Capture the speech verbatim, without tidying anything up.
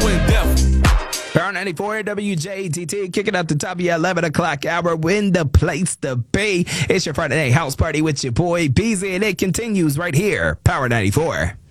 went deaf. Power ninety-four W J T T kicking up the top of your eleven o'clock hour. Win the place to be. It's your Friday night house party with your boy Beezy, and it continues right here. Power ninety-four.